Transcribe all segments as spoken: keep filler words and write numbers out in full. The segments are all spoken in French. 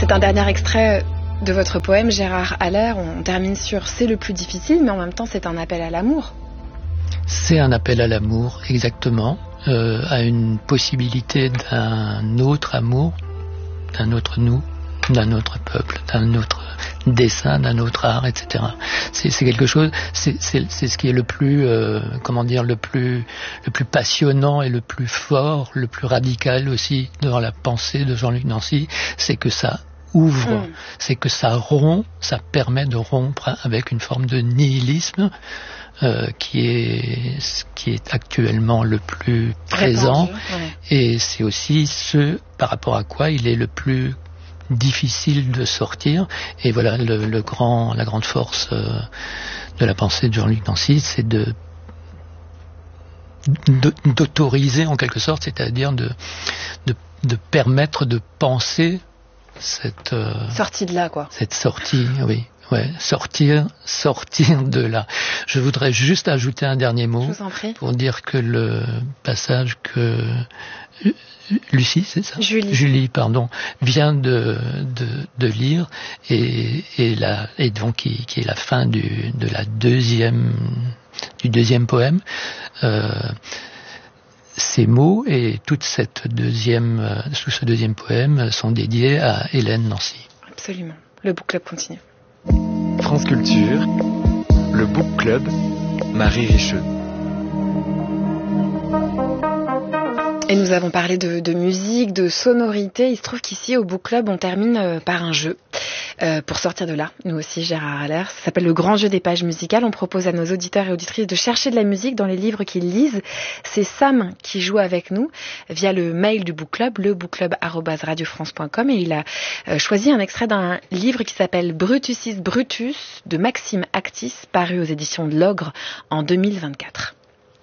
C'est un dernier extrait de votre poème, Gérard Haller. On termine sur « c'est le plus difficile », mais en même temps, c'est un appel à l'amour. C'est un appel à l'amour, exactement, euh, à une possibilité d'un autre amour, d'un autre nous, d'un autre peuple, d'un autre dessin, d'un autre art, et cetera. C'est, c'est quelque chose, c'est, c'est, c'est ce qui est le plus, euh, comment dire, le plus, le plus passionnant et le plus fort, le plus radical aussi dans la pensée de Jean-Luc Nancy, c'est que ça ouvre, mmh. c'est que ça rompt, ça permet de rompre avec une forme de nihilisme euh, qui est qui est actuellement le plus présent. Répandu, ouais. Et c'est aussi ce par rapport à quoi il est le plus difficile de sortir. Et voilà, le, le grand, la grande force euh, de la pensée de Jean-Luc Nancy, c'est de d'autoriser en quelque sorte, c'est-à-dire de de, de permettre de penser cette euh, sortie de là, quoi. Cette sortie, oui, ouais, sortir, sortir de là. Je voudrais juste ajouter un dernier mot pour dire que le passage que Lucie, c'est ça ? Julie. Julie, pardon, vient de de, de lire et et la et donc qui, qui est la fin du de la deuxième du deuxième poème. Euh, Ces mots et toute cette deuxième, euh, tout ce deuxième poème sont dédiés à Hélène Nancy. Absolument. Le Book Club continue. France Culture, le Book Club, Marie Richeux. Et nous avons parlé de, de musique, de sonorité. Il se trouve qu'ici, au Book Club, on termine euh, par un jeu. Euh, pour sortir de là, nous aussi, Gérard Haller. Ça s'appelle le grand jeu des pages musicales. On propose à nos auditeurs et auditrices de chercher de la musique dans les livres qu'ils lisent. C'est Sam qui joue avec nous via le mail du Book Club, le bookclub arobase radio france point com, et il a euh, choisi un extrait d'un livre qui s'appelle Brutusis Brutus de Maxime Actis, paru aux éditions de l'Ogre en deux mille vingt-quatre.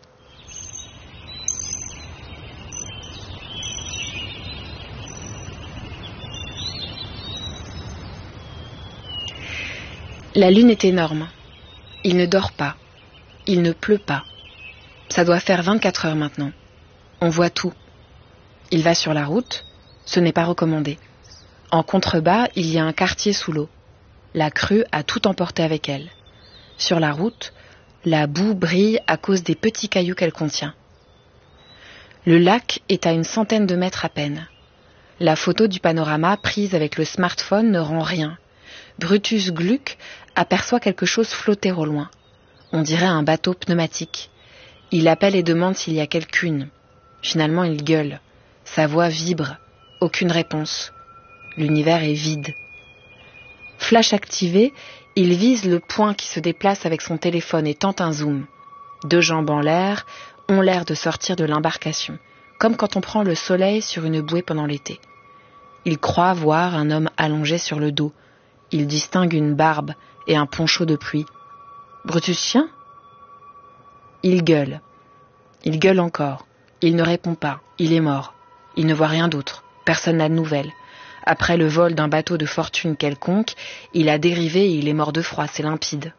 La lune est énorme. Il ne dort pas. Il ne pleut pas. Ça doit faire vingt-quatre heures maintenant. On voit tout. Il va sur la route. Ce n'est pas recommandé. En contrebas, il y a un quartier sous l'eau. La crue a tout emporté avec elle. Sur la route, la boue brille à cause des petits cailloux qu'elle contient. Le lac est à une centaine de mètres à peine. La photo du panorama prise avec le smartphone ne rend rien. Brutus Gluck aperçoit quelque chose flotter au loin. On dirait un bateau pneumatique. Il appelle et demande s'il y a quelqu'une. Finalement, il gueule. Sa voix vibre. Aucune réponse. L'univers est vide. Flash activé, il vise le point qui se déplace avec son téléphone et tente un zoom. Deux jambes en l'air ont l'air de sortir de l'embarcation, comme quand on prend le soleil sur une bouée pendant l'été. Il croit voir un homme allongé sur le dos. Il distingue une barbe et un poncho de pluie. Brutus chien ? Il gueule. Il gueule encore. Il ne répond pas. Il est mort. Il ne voit rien d'autre. Personne n'a de nouvelles. Après le vol d'un bateau de fortune quelconque, il a dérivé et il est mort de froid, c'est limpide.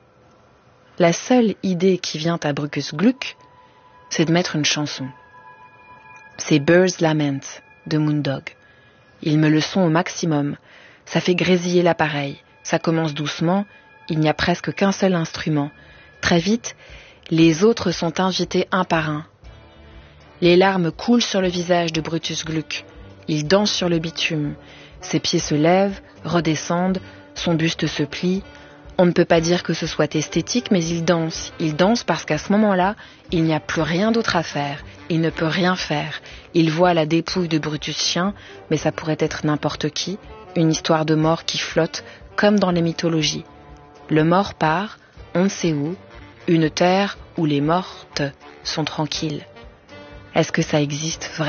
La seule idée qui vient à Brutus Gluck, c'est de mettre une chanson. C'est Bird's Lament de Moondog. Il me le son au maximum. Ça fait grésiller l'appareil. Ça commence doucement. Il n'y a presque qu'un seul instrument. Très vite, les autres sont invités un par un. Les larmes coulent sur le visage de Brutus Gluck. Il danse sur le bitume. Ses pieds se lèvent, redescendent, son buste se plie. On ne peut pas dire que ce soit esthétique, mais il danse. Il danse parce qu'à ce moment-là, il n'y a plus rien d'autre à faire. Il ne peut rien faire. Il voit la dépouille de Brutus chien, mais ça pourrait être n'importe qui. Une histoire de mort qui flotte, comme dans les mythologies. Le mort part, on ne sait où, une terre où les mortes sont tranquilles. Est-ce que ça existe vraiment ?